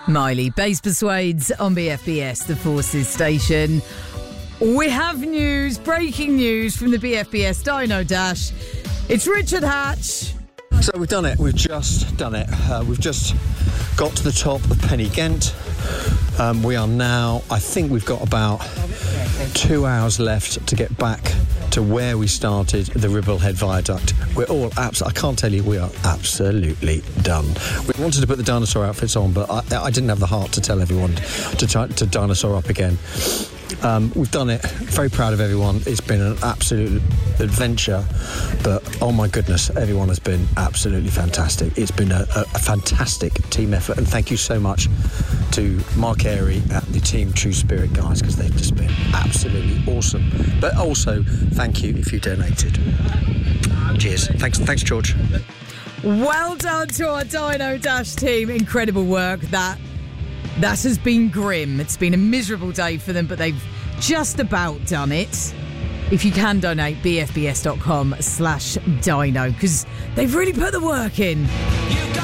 Miley, Bass Persuades on BFBS, the Forces station. We have news, breaking news from the BFBS Dino Dash. It's Richard Hatch. So we've done it. We've just done it. We've just got to the top of Penny Ghent. We are now, I think we've got about 2 hours left to get back to where we started, the Ribblehead Viaduct. We're all I can't tell you, we are absolutely done. We wanted to put the dinosaur outfits on, but I didn't have the heart to tell everyone to dinosaur up again. We've done it. Very proud of everyone. It's been an absolute adventure, but oh my goodness, everyone has been absolutely fantastic. It's been a fantastic team effort, and thank you so much to Mark Airy at the Team True Spirit guys, because they've just been absolutely awesome. But also, thank you if you donated. Cheers. Thanks, George. Well done to our Dino Dash team. Incredible work. That has been grim. It's been a miserable day for them, but they've just about done it. If you can donate, bfbs.com/dino, because they've really put the work in.